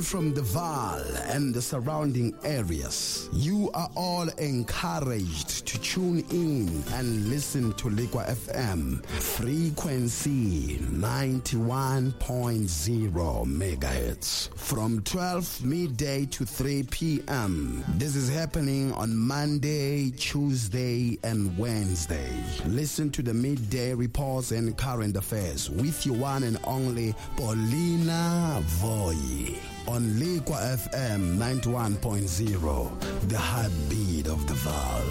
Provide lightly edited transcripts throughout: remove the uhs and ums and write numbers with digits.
from the Vaal and the surrounding areas, you are all encouraged to tune in and listen to Liqua FM, frequency 91.0 megahertz. From 12 midday to 3 p.m. This is happening on Monday, Tuesday, and Wednesday. Listen to the midday reports and current affairs with your one and only Paulina Voy on Liqua FM 91.0, the heartbeat of the Vaal.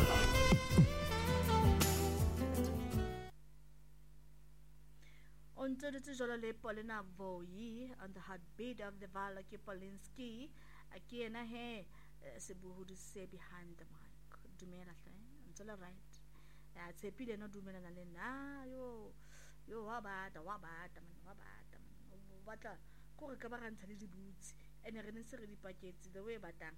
On to the Tijolale Paulina Voy on the heartbeat of the Vaal, like Paulinski, again a hair, Sebu to say behind the mic. Do me anything until I write. I'd say, Peter, no do me and yo, wabat, what a Kokabaran Tadi boots, and a necessary packets the way batang.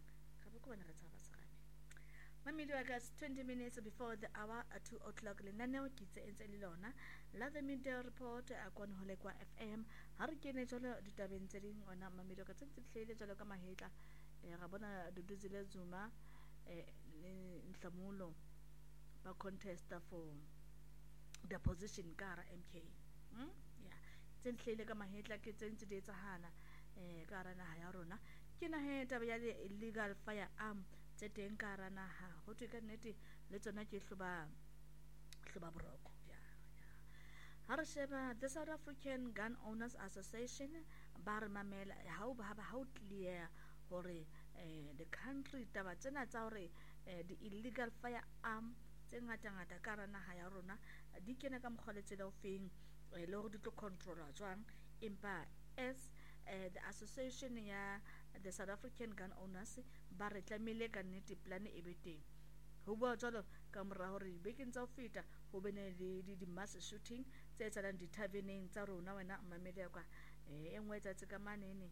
Mammy Dragas 20 minutes before the hour at 2 o'clock. Lenano Kitse and Celilona, Lather Media Report, Aquan Holequa FM, Hurricane Jolo, Dutaventering on Mammy Dragas, Jolokama Heta, Rabona Duduzilla Zuma, Samulo, a contest for the position Gara MK. Yeah. Gently like my head like it's into the Tahana, Garana Hayarona. Kina head of illegal firearm, Zetin Garana, what you can net it, let's not you Suba Brok. Harasheba, the South African Gun Owners Association, Barmamel, how clear or the country Tabatana Tauri, the illegal firearm, Zengatangata Garana Hayarona, Dikinakam Quality of Thing. Lord to control Juan Impa as the association ya the South African Gun Owners Barretla Milega Niti Plan EBT. Who was all of Camrahori begins of it, who been the mass shooting, says and determining Taruna and Mamedaka, and wait at the man in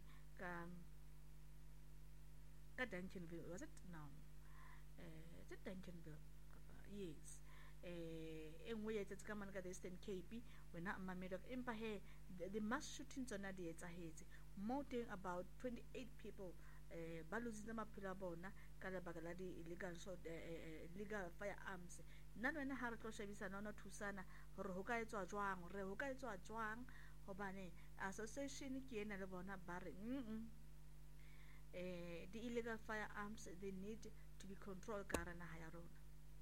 Duncanville, was it? No. Is it Duncanville? Yes. And we at Kaman Eastern KP, when not Mamedok Impahe, the mass shootings on Adieta Hazy, more than about 28 people, Baluzima Pilabona, Kalabagaladi, illegal shot, legal firearms. None when Harako Shavisa Nono Tusana, Rohokai to a Juang, Rehokai to a Juang, Hobane, Association Kiena Labona Barring. The illegal firearms, they need to be controlled, Garana Hayarona.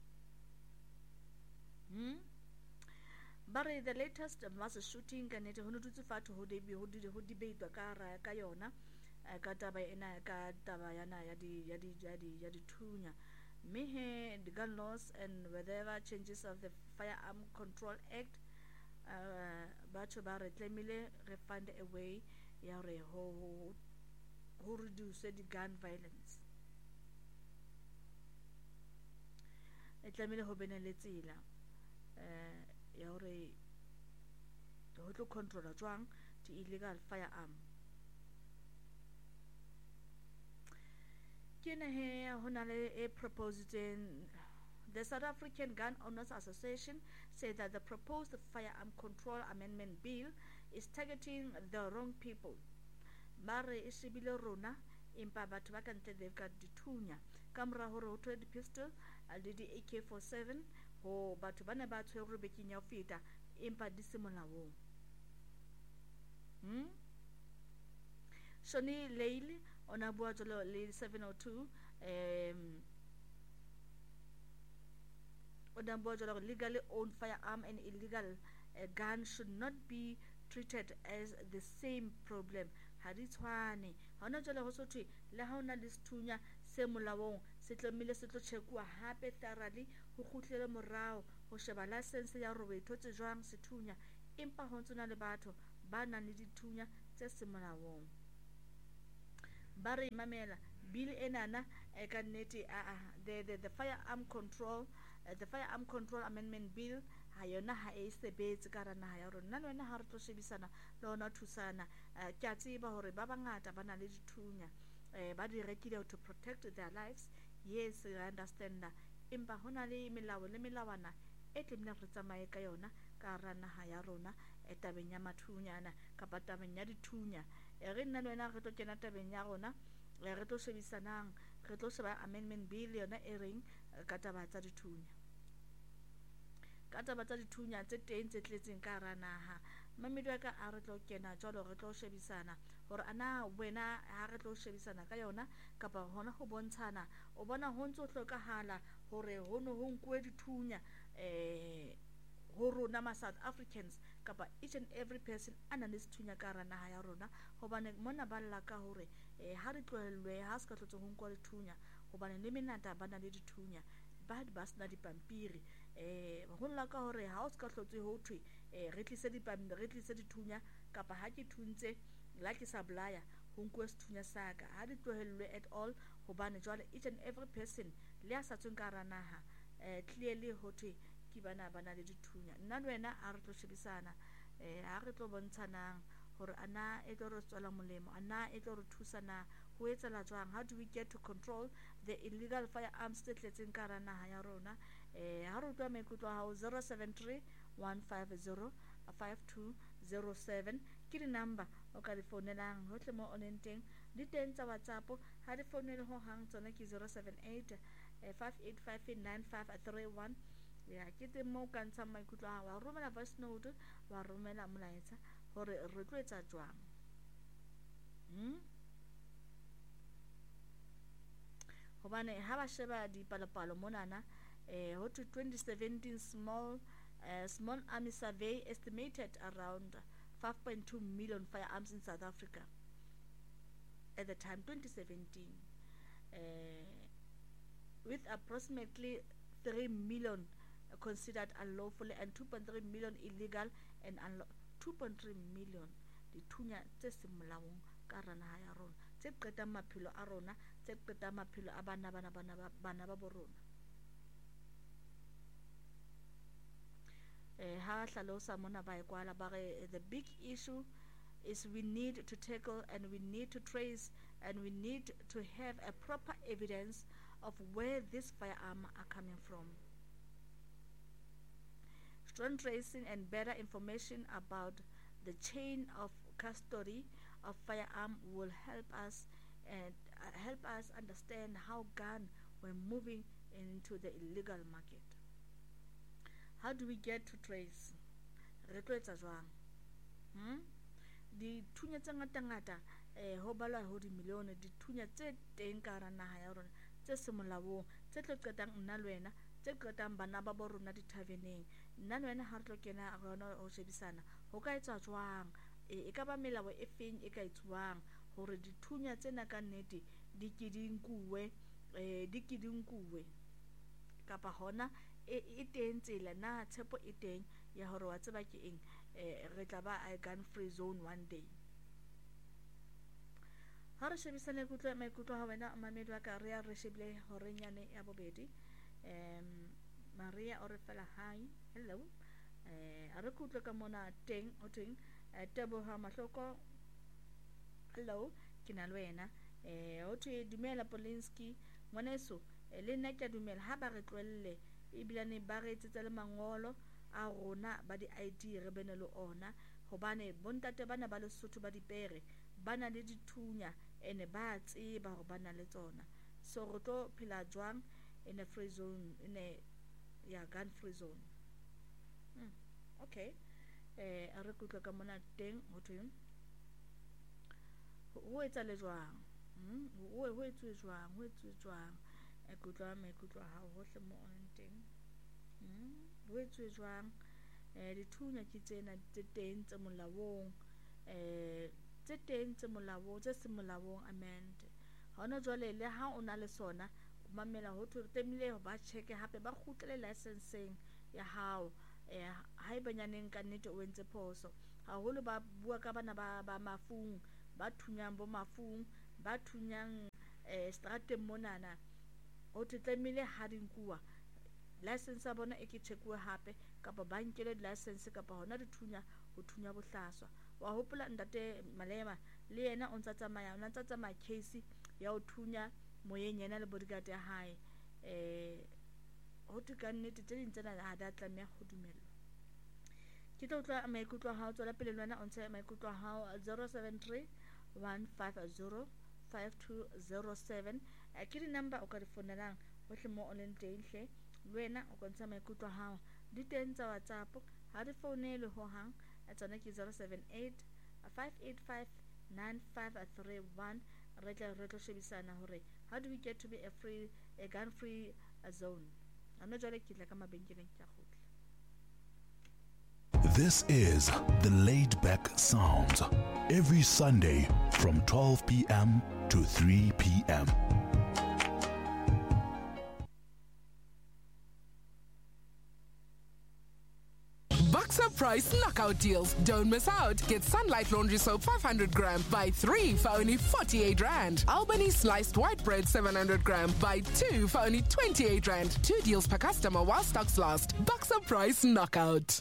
But the latest mass shooting and it to fat who debate the car Kayona, Katabayana, Katabayana, Yadi Tunya, Mehe, the gun laws and whatever changes of the Firearm Control Act, Bachobar Clemile refund away Yare who reduce the gun violence. Clemile Hobeneletila. Yore to control a drunk to illegal firearm. Kinahe Honale proposing the South African Gun Owners Association said that the proposed firearm control amendment bill is targeting the wrong people. Mare Ishibilo Rona impa batho ba kante they've got dithunya kamra hore ho the pistol le di AK47 ho batho bana ba tshwere beking ya feta impa di semolaong. Shoni Leile ona bua jolo le 702 legally owned firearm and illegal gun should not be treated as the same problem. Haditwane hona jolo ho sothi le ha ona le sethunya se molaong se tlamile se tlo chekuwa hape thoroughly ho khutlele morao ho sheba license ya robetho tse jwang sethunya empa ho ntsona le batho ba nang le dithunya tse se molaong. Bari mamela bill enana e ka nnete the firearm control amendment bill ha yona ha e sebetse ka rana ha ya rona le wena ha re tlo shebisana le ona thusana ke a tseba hore ba bangata ba na le dithunya ba di rekile to protect their lives. Yes, I understand empa hona le melao le melawana e tlemela re tsamaye ka yona ka rana ha ya rona e tabeng ya mathunyana ka patabeng ya dithunya re nna le wena re tlo kena tabeng ya rona, re tlo shebisanang, re tlo sheba amendment bill yona e reng ka taba tsa dithunya. Ka taba tsa dithunya tse teng tse tletseng ka hara naha, mamedi wa ka a re tlo kena jwalo, re tlo shebisana hore ana wena ha re tlo shebisana ka yona kapa hona ho bontshana o bona ho ntse ho hlokahala hore ho no ho nkuwe dithunya ho rona ma South Africans kapa each and every person a nang le sethunya ka hara naha ya rona, hobane mona ba lla ka hore ha re tlohellwe ha se ka hlotse ho nkwa dithunya, hobane le menata ba na le dithunya ba sena dipampiri. Ho lla ka hore ha o se ka hlotse ho thwe re tlise dithunya kapa ha ke thuntse la ke sa bolaya ho nkuwe sethunya sa ka, ha di tlohellwe at all, hobane jwale each and every person le a sa tsweng ka hara naha clearly ho thwe ke bana le dithunya. Nna le wena a re tlo shebisana, ha re tlo bontshanang hore ana e tlo re tswela molemo, ana e tlo re thusa na, ho etsala jwang, how do we get to control the illegal firearms tse tletseng ka hara naha ya rona. Ha re utlwa maikutlo a hao 073 150 5207 ke di-number o ka di founelang hohle mo o leng teng. Di teng tsa WhatsApp, ha di founele ho hang tsona ke 078 58589531. ya ke teng mo ka ntshang maikutlo a hao, wa romela voice note, wa romela molaetsa hore re tlo etsa jwang. Hobane ha ba sheba dipalopalo monana ho to 2017 small army survey estimated around 5.2 million firearms in South Africa at the time 2017, with approximately 3 million considered unlawful and 2.3 million illegal and 2.3 million dithunya tse seng molaong ka hara naha ya rona, tse qetang maphelo a rona, tse qetang maphelo a bana ba bo rona. Ha hlalosa mona ba ekwala ba re the big issue is we need to tackle and we need to trace and we need to have a proper evidence of where these firearms are coming from. Strong tracing and better information about the chain of custody of firearm will help us understand how guns were moving into the illegal market. How do we get to trace? Re tlo etsa jwang? Dithunya tse ngata ho balwa ho dimilione dithunya tse teng ka hara naha ya rona tse se molaong, tse tlo qetang nna le wena, tse qetang bana ba bo rona dithabeneng. Nna le wena ha re tlo kena rona ho shebisana ho ka etsa jwang, e ka ba melao e feng e ka etsuwang hore dithunya tsena ka nnete di kidinkuwe kapa hona e teng tsela na, tshepo e teng ya hore wa tseba ke eng, re tla ba a gun free zone one day. Ha re shebisane maikutlo ha wena mamedi wa ka, re shebile hore nyane ya bobedi. Maria o re fela hi, hello, a re kutlwe ka mona teng o teng Teboha Mahloko, hello, ke na le wena. Ho thwe dumela Polinski ngwaneso, le nna ke dumela ha ba re tlohelle ebilane ba re etsetsa le mangolo a rona ba di-ID re bene le ona, hobane bontate bana ba Lesotho ba dipere ba na le dithunya ene ba tseba hore ba na le tsona, so re tlo phela jwang in a free zone, in a gun free zone. Okay, a re kutlwe ka mona teng ho thwe ho etsa le jwang, ho etswe jwang kutlwa maikutlo a hao hohle mo o leng teng. Ho etswe jwang, dithunya ke tsena tse teng tse molaong, tse se molaong amend. Hona jwale le ha o na le sona mamela ho thwe temile ba check hape ba kgutlele licenseng ya hao, ha ibanyaneng ka nnete o entse phoso. Haholo ba bua ka bana ba mafung, ba thunyang bo mafung, ba thunyang strateng monana, ho thwe temile ha di nkuwa license ya bona e ke check-uwe hape kapa ba nkele license kapa hona dithunya ho thunya bohlaswa. Wa hopola ntate Malema le yena o ntsa tsamaya case ya ho thunya moyeng yena le bodyguard ya hae. Ho thwe ka nnete tse ding tsena ha di a tlameha ho dumellwa. Ke tlo utlwa maikutlo a hao, tswela pele le wena o ntshe maikutlo a hao 073 1505207 ke di number o ka di fonelang hohle mo o leng teng hle lwena o kontsha maikutlo a hao di teng tsa WhatsApp ha di founele ho hang tsona ke 078 585 9531 re tlo shebisana hore how do we get to be a gun free zone ana jwale ke tla ka mabenkeleng ke a khutla. This is the Laid Back Sounds every Sunday from 12 p.m. to 3 p.m. Boxer Price knockout deals. Don't miss out. Get Sunlight Laundry Soap 500 gram. Buy 3 for only 48 Rand. Albany Sliced White Bread 700 gram. Buy 2 for only 28 Rand. 2 deals per customer while stocks last. Boxer Price knockout.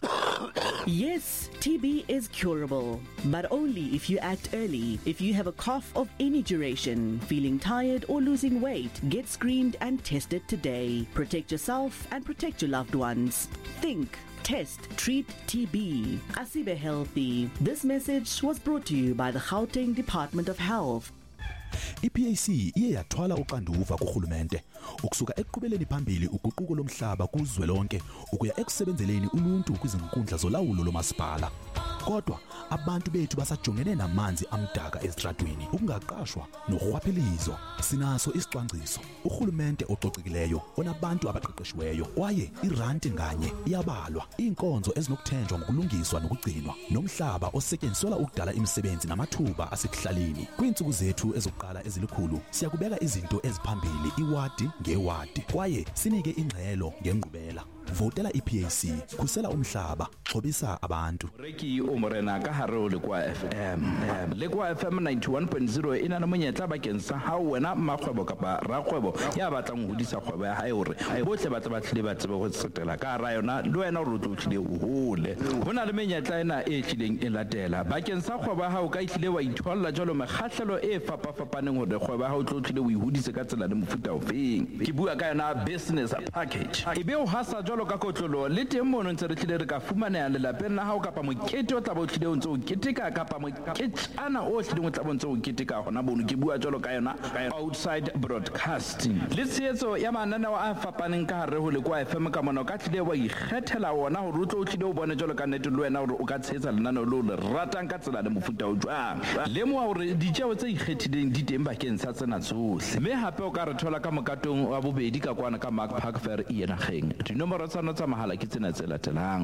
Yes, TB is curable, but only if you act early. If you have a cough of any duration, feeling tired or losing weight, get screened and tested today. Protect yourself and protect your loved ones. Think. Test, treat TB. Asibe healthy. This message was brought to you by the Gauteng Department of Health. iPAC iye yathwala uqanduva kuhulumente ukusuka eqhubeleni phambili uguquko lomhlaba kuzwelonke ukuya ekusebenzeleni uluntu kwizinkundla zolawulo lomasipala. Kodwa abantu bethu basajongene namanzi amdaka ezitradweni ukungaqashwa nohwaphilizo. Sinaso isicwangciso uhulumente ococekileyo onabantu abaqeqeshiweyo kwaye iranti nganye iyabalwa. Inkonzo ezinokuthenjwa ngokulungiswa nokugcinwa nomhlaba osetyenziselwa ukudala imisebenzi namathuba asekuhlaleni. Kwintsuku zethu ezokuqala ezilikhulu siyakubeka izinto eziphambili iwadi ngewadi kwaye sinike ingxelo ngengqubela. Votela iPAC, khusela umhlaba, xhobisa abantu. Reki umorena ka hare le kwa FM. Le kwa FM 91.0 ina na monyetla bakeng sa ha wena makgwebo kapa rakgwebo ya batlang ho hodisa kgwebo ya hae hore bohle ba tlile ba tsebe ho tsetela ka ra yona le wena o tlile o hole. Hona le menyetla ena e tlileng e latela bakeng sa kgwebo ha o ka itlile wa itholla jalo mekgahlelo e fapafapaneng hore kgwebo ha o tlile o ihodise ka tsela le mofuta ofeng. Ke bua ka yona business package. Ebe o hasa jalo ka kotlolo le teng mono ntse re tlile re ka fumanea le lapeng la hao kapa mokete o tla bo tlile o ntse o keteka kapa moketana o tlile o tla bo ntse o keteka gona bono ke bua jalo ka yona outside broadcasting le tshetso ya mananeo a fapaneng ka hare ho le kwa FM ka mona ka tlile wa ikgethela wona hore o tlo tlile o bone jalo ka nnete le wena hore o ka tshetsa lenaneo le ratang ka tsela le mofuta o jwang le mo hore ditjeo tse ikgethileng di teng bakeng sa tsena tsohle mme hape o ka re thola ka mokatong wa bobedi ka kwana ka Mark Park Fair Ienageng dinomoro tsa tsa mahala ke tsena tse latelang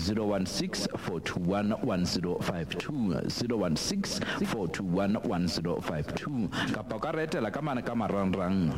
016 421 1052 016 421 1052 kapa ka retela ka mana ka marangrang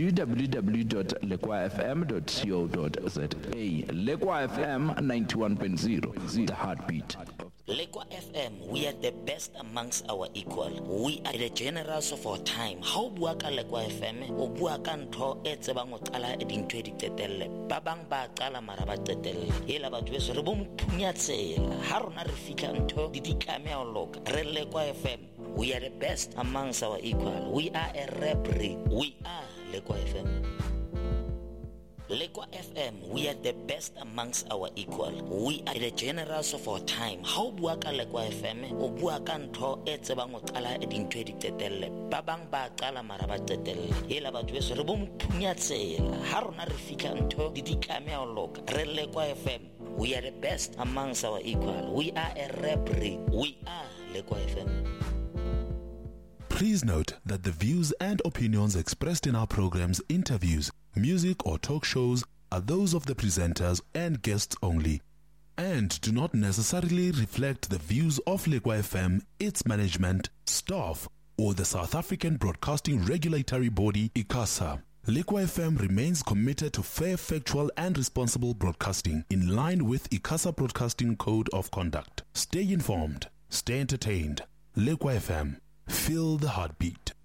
www.lekwafm.co.za Lekwa FM 91.0 the heartbeat. Lekwa FM, we are the best amongst our equal. We are the generals of our time. How bua ka Lekwa FM, o bua ka ntho e tsebang o qala e dintho di tetelle. Ba bang ba qala mara ba tetelle. Hela batho beso re bo mphunyatshela. Ha rona re fitla ntho di ditlame o loka. Re Lekwa FM, we are the best amongst our equal. We are a rap breed. We are Lekwa FM. Lekwa FM, we are the best amongst our equal. We are the generals of our time. How bua ka Lekwa FM, o bua ka ntho e tsebang o qala e dintho di tetelle. Ba bang ba qala mara ba tetelle. Hela batho beso re bo mphunyatshela. Ha rona re fitla ntho di ditlame o loka. Re Lekwa FM, we are the best amongst our equal. We are a rap breed. We are Lekwa FM. Please note that the views and opinions expressed in our programs, interviews, music or talk shows are those of the presenters and guests only and do not necessarily reflect the views of Lekwa FM, its management, staff or the South African Broadcasting Regulatory Body, ICASA. Lekwa FM remains committed to fair, factual and responsible broadcasting in line with ICASA Broadcasting Code of Conduct. Stay informed, stay entertained. Lekwa FM, feel the heartbeat.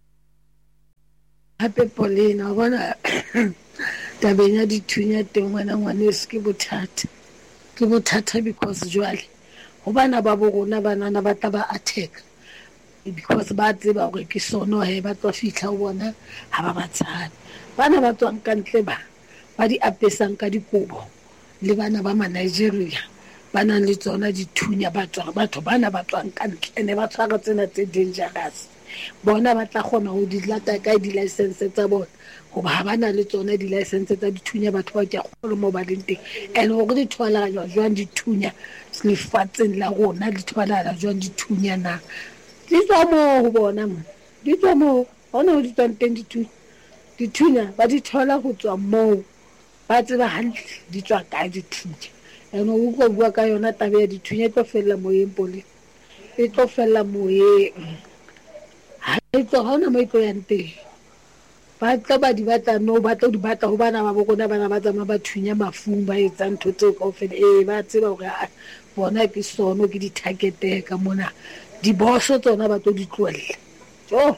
Happy Paulina, bona tabenya dithunya teng ngwana ngwaneso ke bothata because jwale ho bana ba bo rona banana ba tla ba attack because ba tseba hore ke sono he ba tlo fihla bona ha ba batsana bana ba tswang ka ntle ba di apesang ka dikobo le bana ba ma Nigeria ba nang le tsona dithunya batho bana ba tswang ka ntle ne ba tshwara tsena tse dangerous bona ba tla kgona ho di lata ka di-license tsa bona goba ha ba na le tsona di-license tsa dithunya batho ba ke kgolo mo ba leng teng and gore di thobalaganywa jwang dithunya lefatsheng la rona di thobalaganywa jwang dithunya na di tswa moo go bona mo di tswa moo ga ona go di tswang teng dithunya ba di thola go tswa moo ba tseba hantle di tswa kae dithunya ene o go bua ka yona tabe ya dithunya e tlo fella moyeng pole e tlo fella moyeng ha e tlo ha ona mo e tlo yang teng ba tla ba di batla no ba tlo di batla go bana ba bokona bana ba tsama ba thunya mafung ba etsa ntho tseo kaofela ba tseba gore bona ke sono ke di target ka mona di boso tsona ba tlo di tloella jo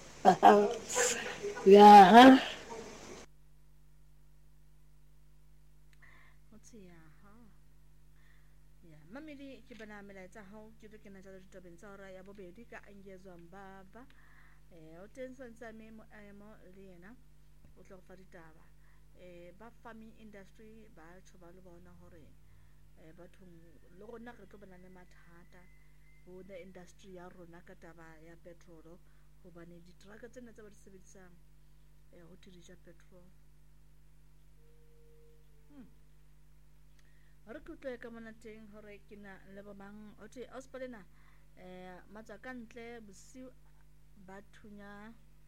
ya mamedi ke bona melaetsa hao ke re ke na tsa ditabeng tsa hora ya bobedi ka Angezwang Baba o teng santse mo le yena o tlo go fa ditaba ba farming industry ba tsho ba le bona hore bathong le rona re tlo bana le mathata ho the industry ya rona ka taba ya petrol hobane di-truck tsena tse ba di sebedisang ho dirisa petrol re kutlwe ka mona teng hore ke na le ba mang o tse auspalena matsa ka ntle bosiu ba thunya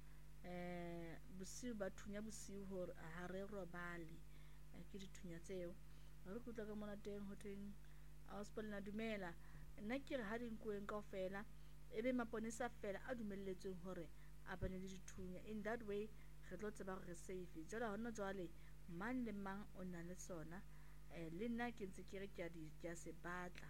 bosiu hore ha re robale ke dithunya tseo re kutlwa ka mona teng ho teng auspalena dumela nna ke re ha dinkweng kaofela ebe maponesa fela a dumelletsweng hore a bane le dithunya in that way re tlo tseba gore safe jwale hona jwale mang le mang o na le sona le nna ke ntse ke re ke a se batla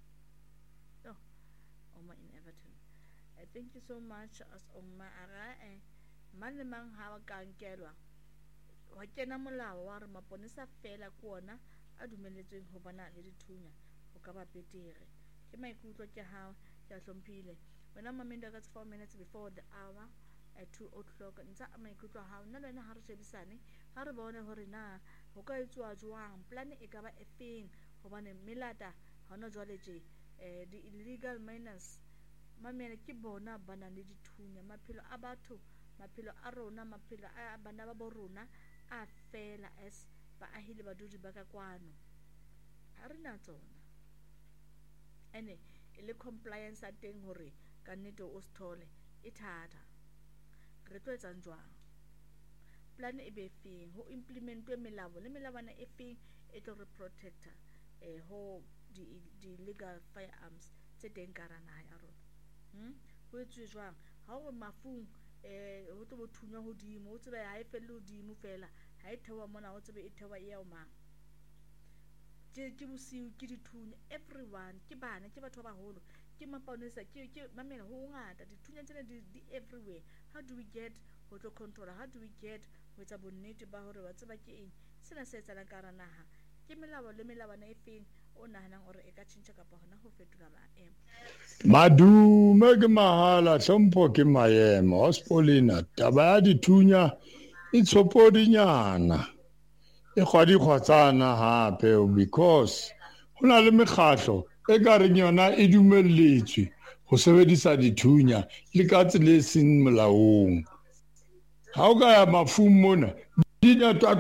Oma in Everton thank you so much as Oma ara mang le mang ha wa ka nkelwa wa kena molao wa re maponesa fela ke ona a dumelletsweng ho bana le dithunya o ka ba betere ke maikutlo ke ha ya hlomphile wena mamendo ka 4 minutes before the hour at 2 o'clock ntsa maikutlo ha nna lena ha re shebisane ha re bone hore na ho ka etswa jwang plan e ka ba efeng hobane melata hona jwale je the illegal miners mamela ke bona bana le dithunya maphelo a batho maphelo a rona maphelo a bana ba bo rona a fela as ba ahile badudi ba ka kwano ha re na tsona ene le compliance a teng hore ka nnete o sthole e thata re tlo etsa jwang plan e be feng ho implementwe melao le melawana e feng e tlo re protector ho di legal firearms tse teng ka rana ya rona ho etswe jwang ha o mafung ho tlo bothunya hodimo o tsebe ha e felle hodimo fela ha e thewa mona o tsebe e thewa e ya o mang ke bosiu ke dithunya everyone ke bana ke batho ba baholo ke maponesa ke mamela ho ngata dithunya tsena di everywhere how do we get ho tlo control how do we get ho etsa bonnete ba hore wa tseba ke eng sena se etsalang ka rana ha ke melao le melawana e feng o nahanang hore e ka tshintja kapa hona ho fetola maemo madume ke mahala hlompho ke maemo Auspalena taba ya dithunya e tshopodinyana e kgwadi kgwatsana hape because hona le mekgatlo e ka reng yona e dumelletswe ho sebedisa dithunya le ka tsela e seng molaong ha o ka ya mafung mona di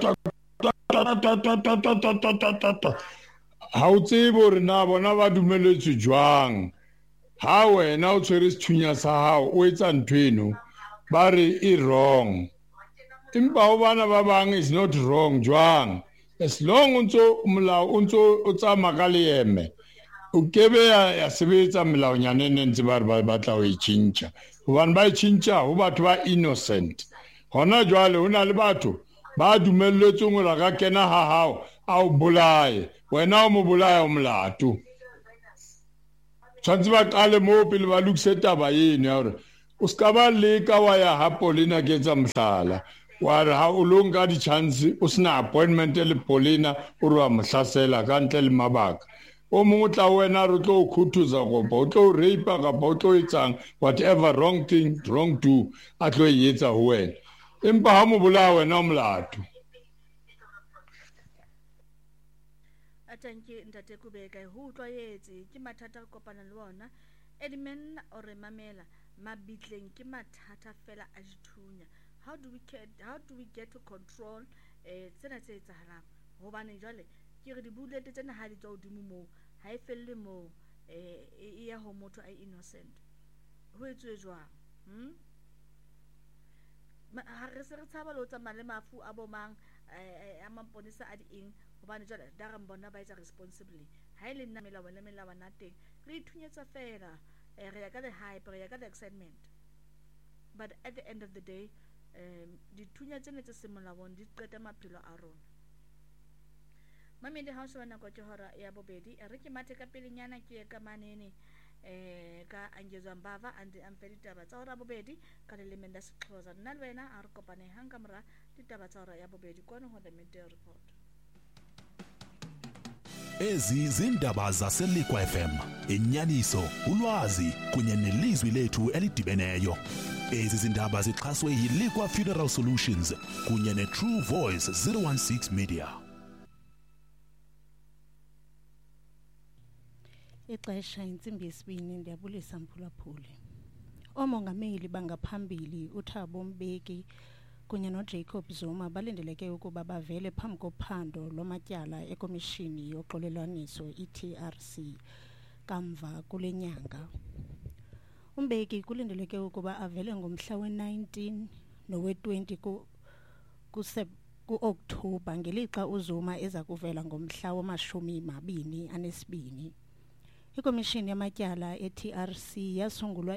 ha o tsebe hore na bona ba dumelletswe jwang ha wena o tshwere sethunya sa hao o etsa ntho eno ba re e wrong empa ho bana ba bang is not wrong jwang as long untso molao untso o tsama ka leeme o kebe ya sebetsa melaonyana ne ntse ba re ba batla ho itshintsha hobane ba itshintsha ho batho ba innocent hona jwale hona le batho ba dumelletsweng hore ka kena ha hao a o bolaye wena o mo bolaya o molato tshwantse ba qale mo pele ba lokise taba eno ya hore o ska ba leka wa ya ha Polina ke tsa mhlala wa re ha o longa di chance o sena appointment le Polina o re wa mohlasela ka ntle le mabaka o mongwe tla wena re tlo khuthuza go o tlo rape ka o tlo etsang whatever wrong thing wrong do a tlo etsa ho wena empa ha mo bolaya wena o molato ratang ke ntate Kubeka ho tlwaetse ke mathata go kopana le bona edmen o re mamela mabitleng ke mathata fela a dithunya. How do we get to control tsena tse etsahalang hobane jwale ke re di bullet tsena ha di tswa hodimo moo ha e felle moo e ya ho motho a innocent ho etswe jwang ha re se re tshaba lo tsamaya le mafu a bomang a mamponisa a di eng hobane jwale da re bona ba etsa responsibly ha ile nna melawana teng re ithunyetsa fela re ya ka le hype re ya ka le excitement but at the end of the day dithunya tsene tse semolawong di qeta maphelo a rona. Mamedi ha o se bana kwa ke hora ya bobedi re ke mathe ka pelenyana ke ka manene ka Angezwa Mbava ande ampedi taba tsa hora bobedi ka le lemenda Sexhosa nna le wena a re kopane hang ka mora ditaba tsa hora ya bobedi kwana ho the midday report. Ezi zindaba zaseLikwa FM, inyaniso, ulwazi kunye nelizwi lethu elidibeneyo. Ezi zindaba zixhaswe yiLikwa Funeral Solutions kunye neTrue Voice 016 Media. Ixesha intsimbi yesibini ndiyabulisa mphulaphuli. Omongameli bangaphambili uThabo Mbeki kunye noJacob Zuma balindeleke ukuba bavele phambi kophando lwamatyala ekomishini yoxolelwaniso iTRC kamva kule nyanga. Umbeki kulindeleke ukuba avele ngomhla we-19 nowe-20 ku-Okthobha ngelixa uZuma eza kuvela ngomhla wama-22. Ikomishini yamatyala eTRC yasungulwa